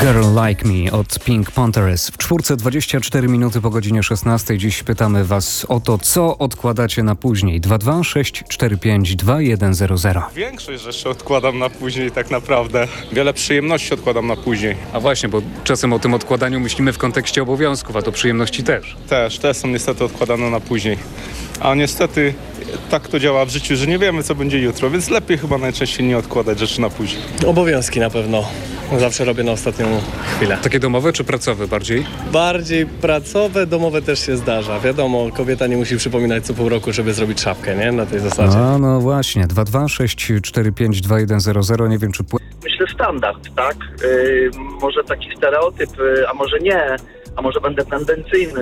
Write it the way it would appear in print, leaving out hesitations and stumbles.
Girl Like Me od Pink Panthers. W 4:24 minuty po godzinie 16. Dziś pytamy Was o to, co odkładacie na później. 226452100. Większość rzeczy odkładam na później tak naprawdę. Wiele przyjemności odkładam na później. A właśnie, bo czasem o tym odkładaniu myślimy w kontekście obowiązków, a to przyjemności też. Te są niestety odkładane na później. A niestety tak to działa w życiu, że nie wiemy, co będzie jutro, więc lepiej chyba najczęściej nie odkładać rzeczy na później. Obowiązki na pewno. Zawsze robię na ostatnią chwilę. Takie domowe czy pracowe bardziej? Bardziej pracowe, domowe też się zdarza. Wiadomo, kobieta nie musi przypominać co pół roku, żeby zrobić szapkę, nie? Na tej zasadzie. A no właśnie, 226452100. Nie wiem, czy... Myślę standard, tak? Może taki stereotyp, a może nie, a może będę tendencyjny,